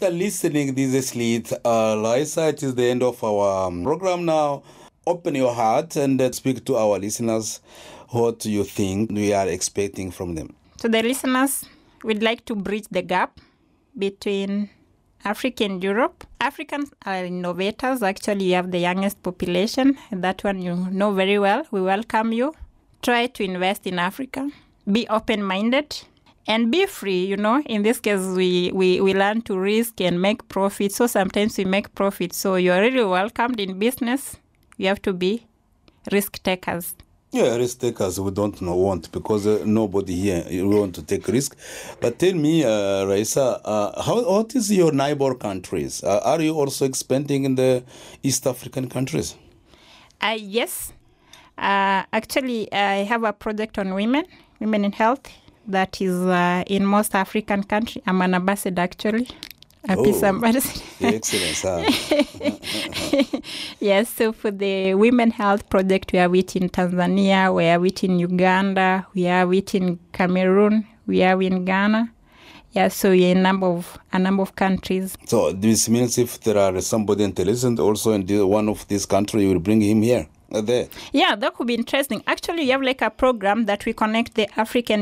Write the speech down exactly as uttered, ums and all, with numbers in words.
After listening this slate, uh, Raisa, it is the end of our um, program now. Open your heart and uh, speak to our listeners what you think we are expecting from them. To the listeners, we'd like to bridge the gap between Africa and Europe. Africans are innovators. Actually, you have the youngest population. That one you know very well. We welcome you. Try to invest in Africa. Be open-minded. And be free, you know. In this case, we, we, we learn to risk and make profit. So sometimes we make profit. So you're really welcomed in business. You have to be risk takers. Yeah, risk takers we don't know want because uh, nobody here want to take risk. But tell me, uh, Raisa, uh, how what is your neighbor countries? Uh, are you also expanding in the East African countries? Uh, yes. Uh, actually, I have a project on women, women in health, that is uh, in most African countries. I'm an ambassador, actually. A oh, peace ambassador. Excellent. Huh? Yes, so for the Women Health Project, we have it in Tanzania, we have it in Uganda, we have it in Cameroon, we have in Ghana. Yeah, so a number of a number of countries. So this means if there are somebody intelligent also in the, one of these countries, you will bring him here. Uh, there. Yeah, that could be interesting. Actually, you have like a program that we connect the African